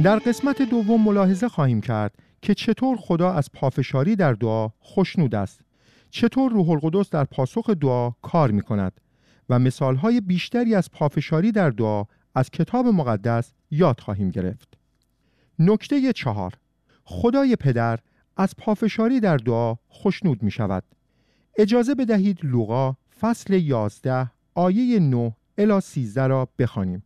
در قسمت دوم ملاحظه خواهیم کرد که چطور خدا از پافشاری در دعا خوشنود است، چطور روح القدس در پاسخ دعا کار می کند و مثالهای بیشتری از پافشاری در دعا از کتاب مقدس یاد خواهیم گرفت. نکته 4، خدای پدر از پافشاری در دعا خوشنود می شود. اجازه بدهید لوقا فصل 11 آیه 9 الی 13 را بخوانیم.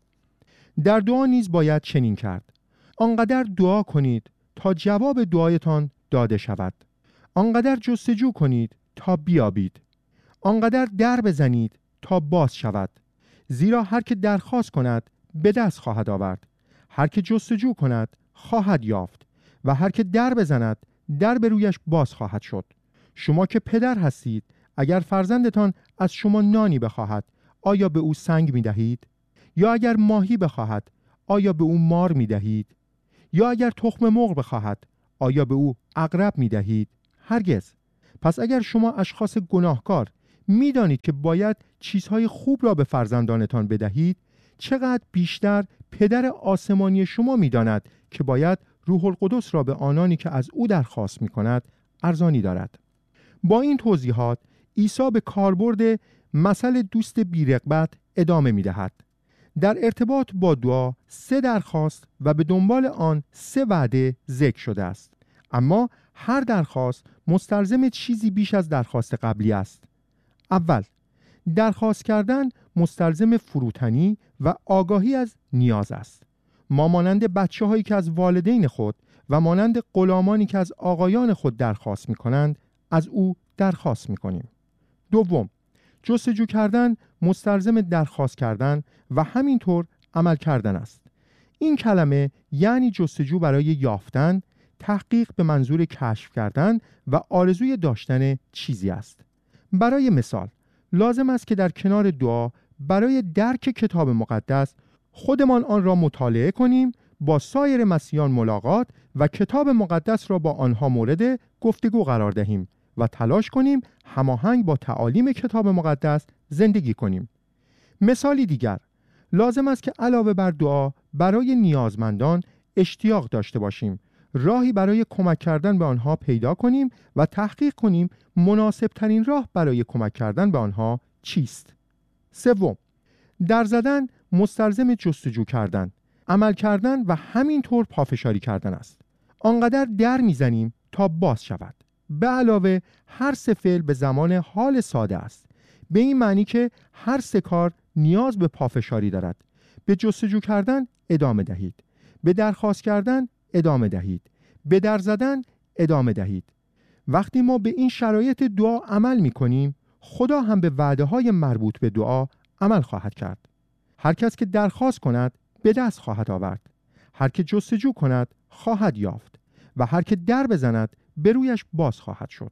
در دعا نیز باید چنین کرد: آنقدر دعا کنید تا جواب دعایتان داده شود، آنقدر جستجو کنید تا بیابید، آنقدر در بزنید تا باز شود، زیرا هر که درخواست کند به دست خواهد آورد، هر که جستجو کند خواهد یافت و هر که در بزند در به رویش باز خواهد شد. شما که پدر هستید، اگر فرزندتان از شما نانی بخواهد آیا به او سنگ می دهید؟ یا اگر ماهی بخواهد آیا به او مار می دهید؟ یا اگر تخم مرغ بخواهد آیا به او عقرب می دهید؟ هرگز. پس اگر شما اشخاص گناهکار می دانید که باید چیزهای خوب را به فرزندانتان بدهید، چقدر بیشتر پدر آسمانی شما می داند که باید روح القدس را به آنانی که از او درخواست می کند ارزانی دارد. با این توضیحات عیسی به کاربرد مثل دوست بی‌رغبت ادامه می دهد. در ارتباط با دعا 3 درخواست و به دنبال آن 3 وعده ذکر شده است، اما هر درخواست مستلزم چیزی بیش از درخواست قبلی است. اول، درخواست کردن مستلزم فروتنی و آگاهی از نیاز است. ما مانند بچه هایی که از والدین خود و مانند غلامانی که از آقایان خود درخواست می کنند از او درخواست می کنیم. دوم، جستجو کردن مستلزم درخواست کردن و همینطور عمل کردن است. این کلمه یعنی جستجو برای یافتن، تحقیق به منظور کشف کردن و آرزوی داشتن چیزی است. برای مثال، لازم است که در کنار دعا برای درک کتاب مقدس خودمان آن را مطالعه کنیم، با سایر مسیحیان ملاقات و کتاب مقدس را با آنها مورد گفتگو قرار دهیم و تلاش کنیم هماهنگ با تعالیم کتاب مقدس زندگی کنیم. مثالی دیگر، لازم است که علاوه بر دعا برای نیازمندان اشتیاق داشته باشیم، راهی برای کمک کردن به آنها پیدا کنیم و تحقیق کنیم مناسب ترین راه برای کمک کردن به آنها چیست. سوم، در زدن مستلزم جستجو کردن، عمل کردن و همینطور پافشاری کردن است. آنقدر در میزنیم تا باز شود. به علاوه هر 3 فعل به زمان حال ساده است، به این معنی که هر 3 کار نیاز به پافشاری دارد. به جستجو کردن ادامه دهید، به درخواست کردن ادامه دهید، به در زدن ادامه دهید. وقتی ما به این شرایط دعا عمل می کنیم، خدا هم به وعده های مربوط به دعا عمل خواهد کرد. هر کس که درخواست کند به دست خواهد آورد، هر که جستجو کند خواهد یافت و هر که در بزند به رویش باز خواهد شد.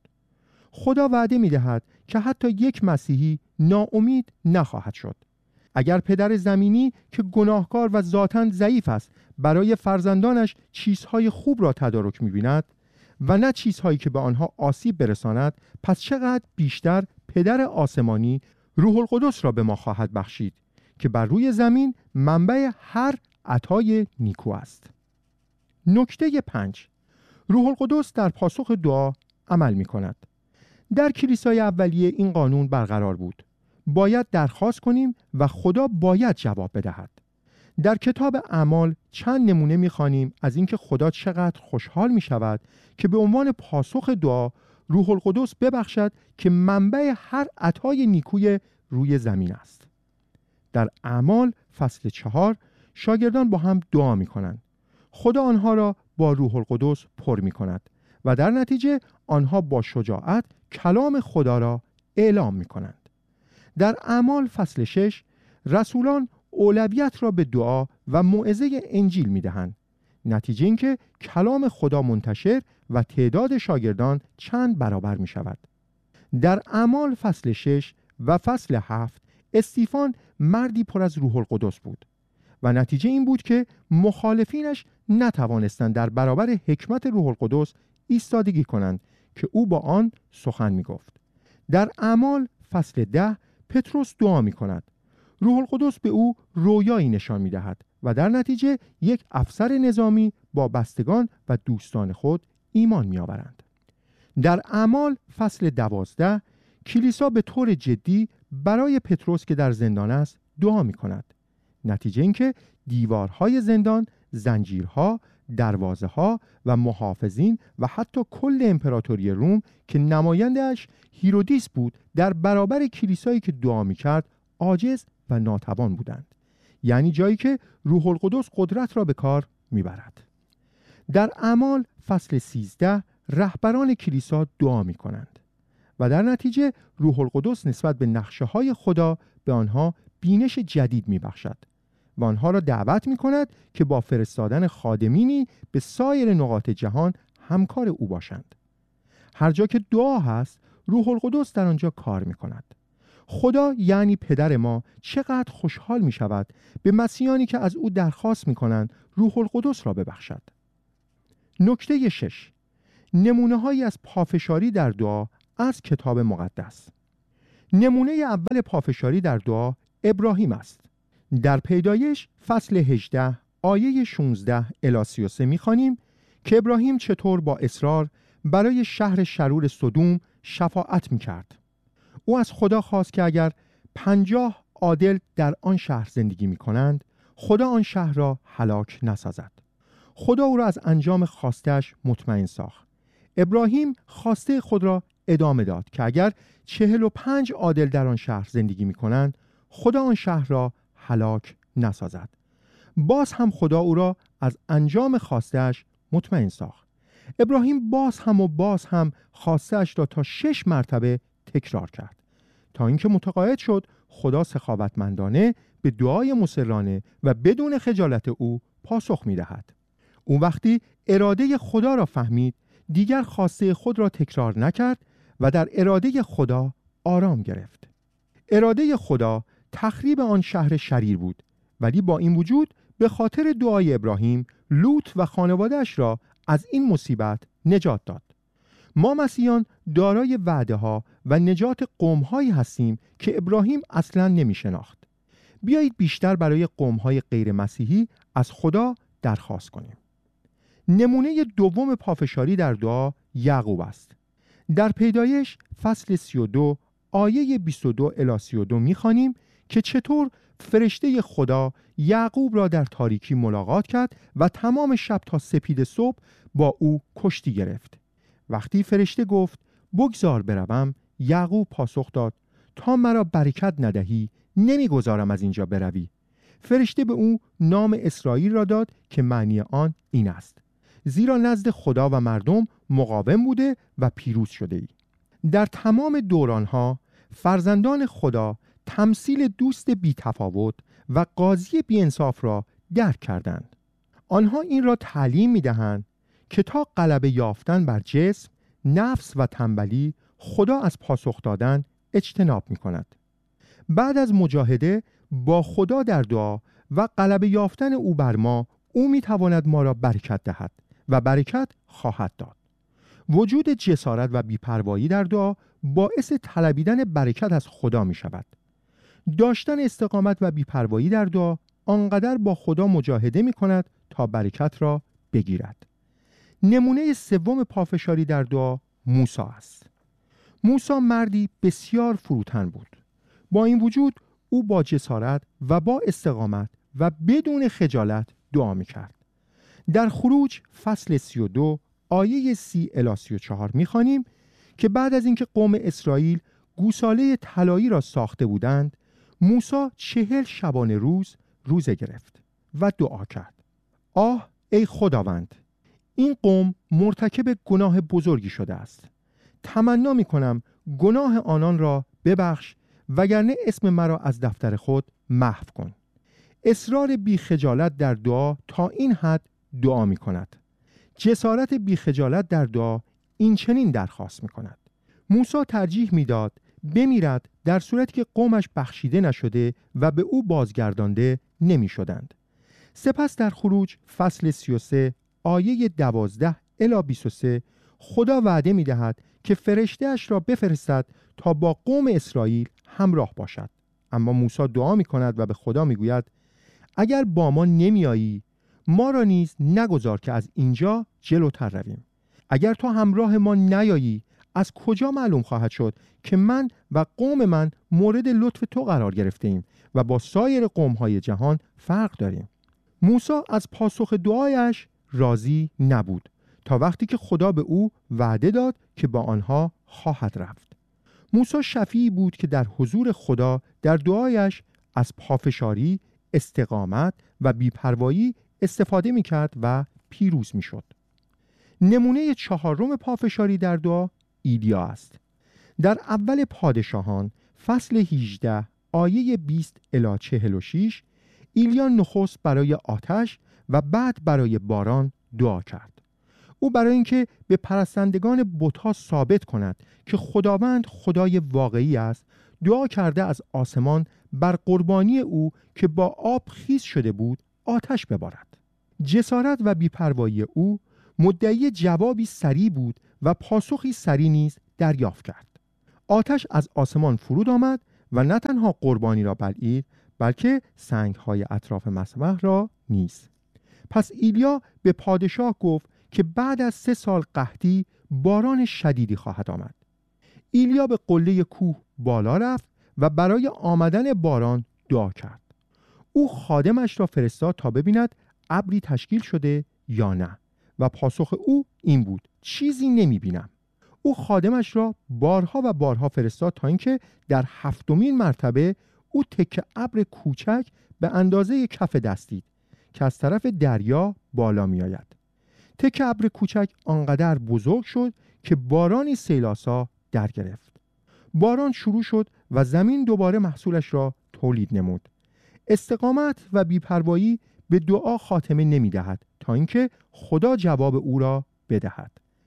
خدا وعده می دهد که حتی یک مسیحی ناامید نخواهد شد. اگر پدر زمینی که گناهکار و ذاتاً ضعیف است برای فرزندانش چیزهای خوب را تدارک می بیند و نه چیزهایی که به آنها آسیب برساند، پس چقدر بیشتر پدر آسمانی روح القدس را به ما خواهد بخشید که بر روی زمین منبع هر عطای نیکو است. نکته 5، روح القدس در پاسخ دعا عمل می کند. در کلیسای اولیه این قانون برقرار بود: باید درخواست کنیم و خدا باید جواب بدهد. در کتاب اعمال چند نمونه می‌خوانیم از اینکه خدا چقدر خوشحال می‌شود که به عنوان پاسخ دعا روح القدس ببخشد که منبع هر عطای نیکوی روی زمین است. در اعمال فصل 4 شاگردان با هم دعا می‌کنند. خدا آنها را با روح القدس پر می‌کند و در نتیجه آنها با شجاعت کلام خدا را اعلام می‌کنند. در اعمال فصل 6 رسولان اولویت را به دعا و موعظه انجیل می‌دهند. نتیجه این که کلام خدا منتشر و تعداد شاگردان چند برابر می‌شود. در اعمال فصل 6 و فصل 7 استیفان مردی پر از روح القدس بود و نتیجه این بود که مخالفینش نتوانستند در برابر حکمت روح القدس ایستادگی کنند که او با آن سخن می‌گفت. در اعمال فصل 10 پتروس دعا می‌کند. روح القدس به او رویایی نشان می‌دهد و در نتیجه یک افسر نظامی با بستگان و دوستان خود ایمان می آورند. در اعمال فصل 12 کلیسا به طور جدی برای پتروس که در زندان است دعا می کند. نتیجه اینکه دیوارهای زندان، زنجیرها، دروازه‌ها و محافظین و حتی کل امپراتوری روم که نماینده‌اش هیرودیس بود در برابر کلیسایی که دعا می‌کرد عاجز و ناتوان بودند. یعنی جایی که روح القدس قدرت را به کار می‌برد. در اعمال فصل 13 رهبران کلیسا دعا می‌کنند و در نتیجه روح القدس نسبت به نقشه‌های خدا به آنها بینش جدید می‌بخشد و آنها را دعوت می‌کند که با فرستادن خادمینی به سایر نقاط جهان همکار او باشند. هر جا که دعا هست، روح القدس در آنجا کار می‌کند. خدا یعنی پدر ما چقدر خوشحال می‌شود به مسیحانی که از او درخواست می‌کنند روح القدس را ببخشد. نکته 6: نمونه‌هایی از پافشاری در دعا از کتاب مقدس. نمونه اول پافشاری در دعا ابراهیم است. در پیدایش فصل 18 آیه 16 الی 33 می‌خوانیم که ابراهیم چطور با اصرار برای شهر شرور سدوم شفاعت می‌کرد. او از خدا خواست که اگر 50 عادل در آن شهر زندگی می‌کنند، خدا آن شهر را هلاک نسازد. خدا او را از انجام خواستش مطمئن ساخت. ابراهیم خواسته خود را ادامه داد که اگر 45 عادل در آن شهر زندگی می‌کنند، خدا آن شهر را هلاک نسازد. باز هم خدا او را از انجام خواستش مطمئن ساخت. ابراهیم باز هم خواستش را تا 6 مرتبه تکرار کرد تا اینکه متقاعد شد خدا سخاوتمندانه به دعای مصرانه و بدون خجالت او پاسخ می‌دهد. او وقتی اراده خدا را فهمید، دیگر خواسته خود را تکرار نکرد و در اراده خدا آرام گرفت. اراده خدا تخریب آن شهر شریر بود، ولی با این وجود به خاطر دعای ابراهیم لوط و خانواده‌اش را از این مصیبت نجات داد. ما مسیحیان دارای وعده ها و نجات قوم هایی هستیم که ابراهیم اصلا نمی شناخت. بیایید بیشتر برای قوم های غیر مسیحی از خدا درخواست کنیم. نمونه دوم پافشاری در دعا یعقوب است. در پیدایش فصل 32 آیه 22 الی 32 می‌خوانیم که چطور فرشته خدا یعقوب را در تاریکی ملاقات کرد و تمام شب تا سپید صبح با او کشتی گرفت. وقتی فرشته گفت بگذار بروم، یعقوب پاسخ داد تا مرا برکت ندهی نمیگذارم از اینجا بروی. فرشته به او نام اسرائیل را داد که معنی آن این است: زیرا نزد خدا و مردم مقاوم بوده و پیروز شده ای. در تمام دورانها فرزندان خدا تمثیل دوست بی تفاوت و قاضی بی انصاف را درک کردند. آنها این را تعلیم می دهند که تا غلبه یافتن بر جسم، نفس و تنبلی، خدا از پاسخ دادن اجتناب می کند. بعد از مجاهده با خدا در دعا و غلبه یافتن او بر ما، او می تواند ما را برکت دهد و برکت خواهد داد. وجود جسارت و بی‌پروایی در دعا باعث طلبیدن برکت از خدا می شود. داشتن استقامت و بی‌پروایی در دعا آنقدر با خدا مجاهده می کند تا برکت را بگیرد. نمونه سوم پافشاری در دعا موسی است. موسی مردی بسیار فروتن بود. با این وجود او با جسارت و با استقامت و بدون خجالت دعا می کرد. در خروج فصل 32 آیه 30 الی 34 می‌خوانیم که بعد از اینکه قوم اسرائیل گوساله طلایی را ساخته بودند، موسی 40 شبانه روزه گرفت و دعا کرد: آه ای خداوند، این قوم مرتکب گناه بزرگی شده است. تمنا می‌کنم گناه آنان را ببخش، وگرنه اسم مرا از دفتر خود محو کن. اصرار بی خجالت در دعا تا این حد دعا می کند. جسارت بی خجالت در دعا این چنین درخواست می کند. موسی ترجیح می داد بمیرد در صورتی که قومش بخشیده نشده و به او بازگردانده نمی شدند. سپس در خروج فصل 33 آیه 12 الی 23 خدا وعده می دهد که فرشته اش را بفرستد تا با قوم اسرائیل همراه باشد. اما موسی دعا می کند و به خدا می گوید: اگر با ما نمیایی ما را نیز نگذار که از اینجا جلوتر رویم. اگر تو همراه ما نیایی از کجا معلوم خواهد شد که من و قوم من مورد لطف تو قرار گرفته ایم و با سایر قوم‌های جهان فرق داریم؟ موسی از پاسخ دعایش راضی نبود تا وقتی که خدا به او وعده داد که با آنها خواهد رفت. موسی شفیعی بود که در حضور خدا در دعایش از پافشاری، استقامت و بی‌پروایی استفاده می‌کرد و پیروز می‌شد. نمونه چهارم پافشاری در دعا ایلیا است. در اول پادشاهان فصل 18 آیه 20 الی 46 ایلیا نخست برای آتش و بعد برای باران دعا کرد. او برای اینکه به پرستندگان بت‌ها ثابت کند که خداوند خدای واقعی است، دعا کرده از آسمان بر قربانی او که با آب خیس شده بود آتش ببارد. جسارت و بی‌پروایی او مدعی جوابی سریع بود و پاسخی سریع نیز دریافت کرد. آتش از آسمان فرود آمد و نه تنها قربانی را بلعید بلکه سنگ‌های اطراف مذبح را نیز. پس ایلیا به پادشاه گفت که بعد از 3 سال قحطی باران شدیدی خواهد آمد. ایلیا به قله کوه بالا رفت و برای آمدن باران دعا کرد. او خادمش را فرستاد تا ببیند ابری تشکیل شده یا نه و پاسخ او این بود: چیزی نمی بینم. او خادمش را بارها و بارها فرستاد تا اینکه در 7مین مرتبه او تکه ابر کوچک به اندازه کف دست دید که از طرف دریا بالا می آید. تکه ابر کوچک آنقدر بزرگ شد که بارانی سیل‌آسا در گرفت. باران شروع شد و زمین دوباره محصولش را تولید نمود. استقامت و بی‌پروایی به دعا خاتمه نمی دهد تا اینکه خدا جواب او را بدهد.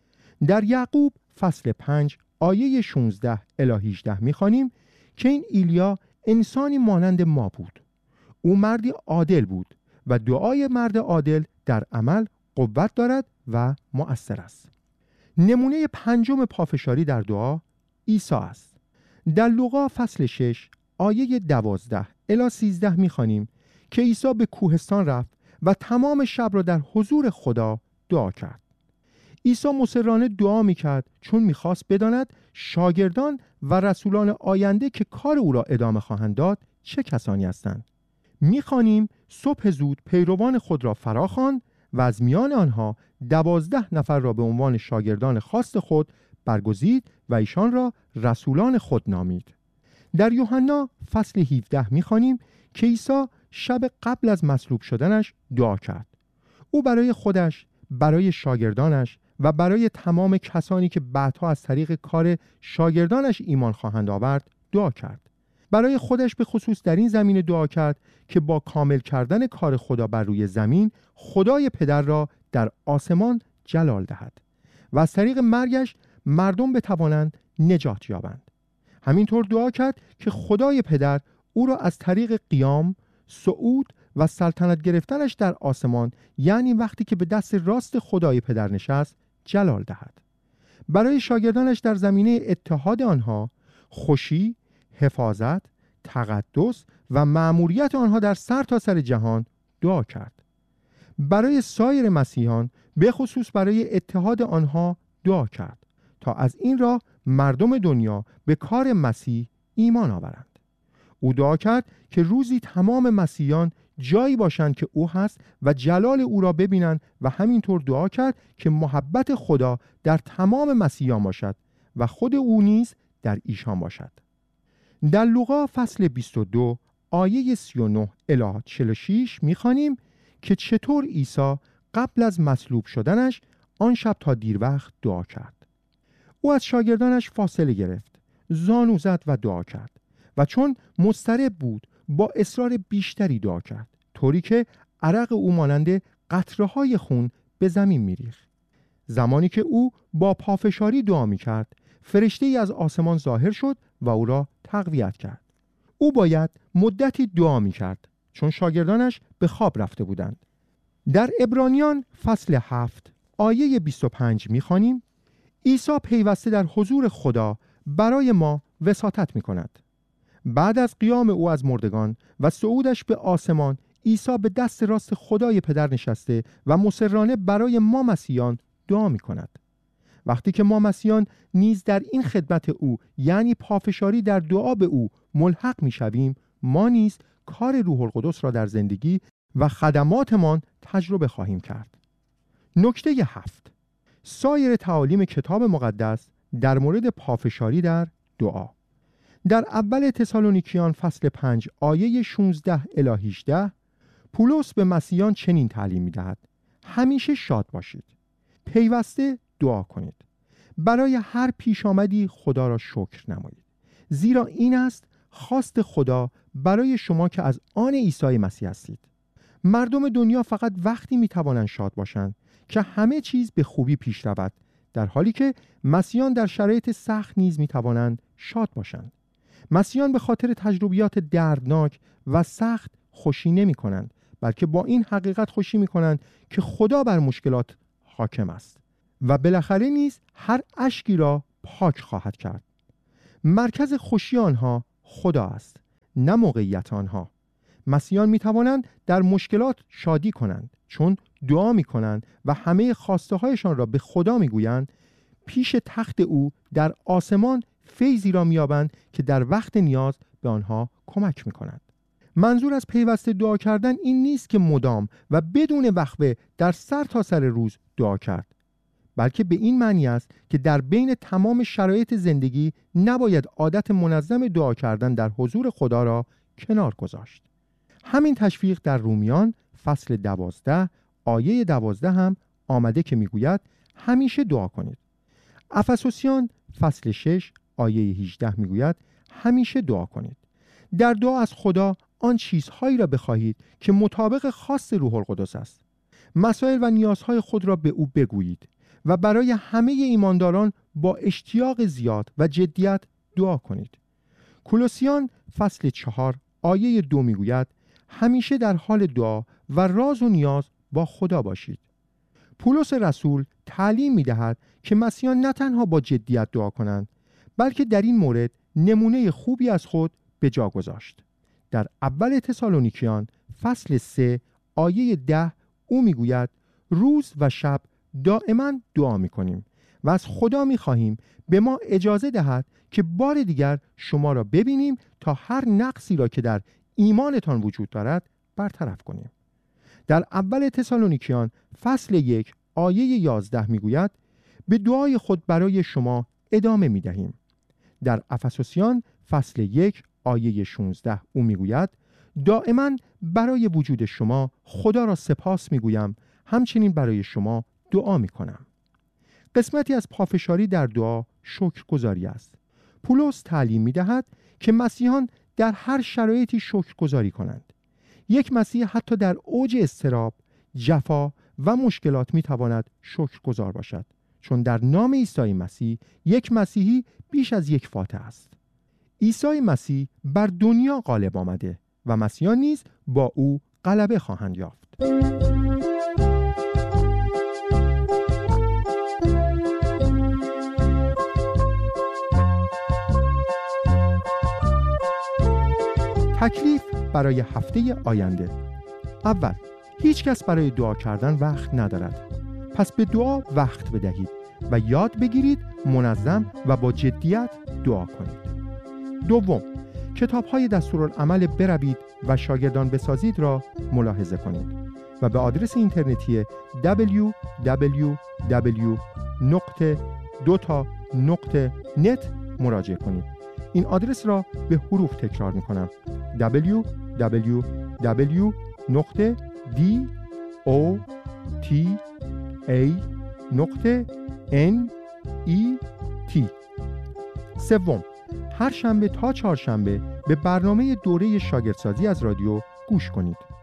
در یعقوب فصل 5 آیه 16 الی 18 می‌خوانیم که این ایلیا انسانی مانند ما بود. او مردی عادل بود و دعای مرد عادل در عمل قوت دارد و مؤثر است. نمونه پنجم پافشاری در دعا عیسی است. در لوقا فصل 6 آیه 12 الی 13 می‌خوانیم که عیسی به کوهستان رفت و تمام شب را در حضور خدا دعا کرد. عیسی مصرانه دعا می‌کرد چون می‌خواست بداند شاگردان و رسولان آینده که کار او را ادامه خواهند داد چه کسانی هستند. می‌خوانیم صبح زود پیروان خود را فراخواند و از میان آنها 12 نفر را به عنوان شاگردان خاص خود برگزید و ایشان را رسولان خود نامید. در یوحنا فصل 17 می‌خوانیم که عیسی شب قبل از مصلوب شدنش دعا کرد. او برای خودش، برای شاگردانش و برای تمام کسانی که بعدها از طریق کار شاگردانش ایمان خواهند آورد دعا کرد. برای خودش به خصوص در این زمینه دعا کرد که با کامل کردن کار خدا بر روی زمین خدای پدر را در آسمان جلال دهد و از طریق مرگش مردم بتوانند نجات یابند. همینطور دعا کرد که خدای پدر او را از طریق قیام، صعود و سلطنت گرفتنش در آسمان، یعنی وقتی که به دست راست خدای پدر نشست، جلال دهد. برای شاگردانش در زمینه اتحاد آنها، خوشی، حفاظت، تقدس و مأموریت آنها در سرتاسر جهان دعا کرد. برای سایر مسیحیان به خصوص برای اتحاد آنها دعا کرد تا از این راه مردم دنیا به کار مسیح ایمان آورند. او دعا کرد که روزی تمام مسیحیان جایی باشند که او هست و جلال او را ببینند و همینطور دعا کرد که محبت خدا در تمام مسیحیان باشد و خود او نیز در ایشان باشد. در لوقا فصل 22 آیه 39 الی 46 می‌خوانیم که چطور عیسی قبل از مصلوب شدنش آن شب تا دیر وقت دعا کرد. او از شاگردانش فاصله گرفت، زانو زد و دعا کرد و چون مضطرب بود با اصرار بیشتری دعا کرد، طوری که عرق او مانند قطره‌های خون به زمین می‌ریخت. زمانی که او با پافشاری دعا می‌کرد، فرشته‌ای از آسمان ظاهر شد و او را تقویت کرد. او باید مدتی دعا می‌کرد چون شاگردانش به خواب رفته بودند. در عبرانیان فصل 7 آیه 25 می‌خوانیم عیسی پیوسته در حضور خدا برای ما وساطت می‌کند. بعد از قیام او از مردگان و صعودش به آسمان، عیسی به دست راست خدای پدر نشسته و مصرانه برای ما مسیحیان دعا می‌کند. وقتی که ما مسیحیان نیز در این خدمت او، یعنی پافشاری در دعا به او ملحق می‌شویم، ما نیز کار روح القدس را در زندگی و خدماتمان تجربه خواهیم کرد. نکته 7. سایر تعالیم کتاب مقدس در مورد پافشاری در دعا. در اول تسالونیکیان فصل 5 آیه 16 الی 18 پولس به مسیحیان چنین تعلیم می‌دهد: همیشه شاد باشید، پیوسته دعا کنید، برای هر پیش آمدی خدا را شکر نمایید، زیرا این است خواست خدا برای شما که از آن عیسی مسیح هستید. مردم دنیا فقط وقتی می‌توانند شاد باشند که همه چیز به خوبی پیش رود، در حالی که مسیحیان در شرایط سخت نیز می‌توانند شاد باشند. مسیحیان به خاطر تجربیات دردناک و سخت خوشی نمی‌کنند، بلکه با این حقیقت خوشی می‌کنند که خدا بر مشکلات حاکم است و بالاخره نیز هر اشکی را پاک خواهد کرد. مرکز خوشی آنها خدا است، نه موقعیت آنها. مسیحیان می‌توانند در مشکلات شادی کنند چون دعا می‌کنند و همه خواسته هایشان را به خدا می‌گویند. پیش تخت او در آسمان فیضی را می‌یابند که در وقت نیاز به آنها کمک می‌کند. منظور از پیوسته دعا کردن این نیست که مدام و بدون وقفه در سر تا سر روز دعا کرد، بلکه به این معنی است که در بین تمام شرایط زندگی نباید عادت منظم دعا کردن در حضور خدا را کنار گذاشت. همین تشویق در رومیان فصل 12 آیه 12 هم آمده که میگوید همیشه دعا کنید. افسوسیان فصل 6 آیه 18 میگوید همیشه دعا کنید. در دعا از خدا آن چیزهایی را بخواهید که مطابق خواست روح القدس است. مسائل و نیازهای خود را به او بگویید و برای همه ایمانداران با اشتیاق زیاد و جدیت دعا کنید. کولوسیان فصل 4 آیه 2 میگوید همیشه در حال دعا و راز و نیاز با خدا باشید. پولس رسول تعلیم می‌دهد که مسیحیان نه تنها با جدیت دعا کنند، بلکه در این مورد نمونه خوبی از خود به جا گذاشت. در اول تسالونیکیان فصل 3 آیه 10 او میگوید روز و شب دائما دعا می‌کنیم و از خدا می‌خواهیم به ما اجازه دهد که بار دیگر شما را ببینیم تا هر نقصی را که در ایمانتان وجود دارد برطرف کنیم. در اول تسالونیکیان فصل 1 آیه 11 میگوید به دعای خود برای شما ادامه می‌دهیم. در افسوسیان فصل 1 آیه 16 او میگوید دائما برای وجود شما خدا را سپاس میگویم، همچنین برای شما دعا میکنم. قسمتی از پافشاری در دعا شکرگزاری است. پولس تعلیم میدهد که مسیحیان در هر شرایطی شکرگزاری کنند. یک مسیحی حتی در اوج اضطراب، جفا و مشکلات میتواند شکرگزار باشد، چون در نام عیسی مسیح یک مسیحی بیش از یک فاتح است. عیسی مسیح بر دنیا غالب آمده و مسیحیان نیز با او غلبه خواهند یافت. تکلیف برای هفته آینده. اول، هیچ کس برای دعا کردن وقت ندارد. پس به دعا وقت بدهید و یاد بگیرید منظم و با جدیت دعا کنید. دوم، کتاب‌های دستورالعمل بروید و شاگردان بسازید را ملاحظه کنید و به آدرس اینترنتی www.2ta.net مراجعه کنید. این آدرس را به حروف تکرار می‌کنم: www.dota.net. سوم، هر شنبه تا چهارشنبه به برنامه دوره شاگردسازی از رادیو گوش کنید.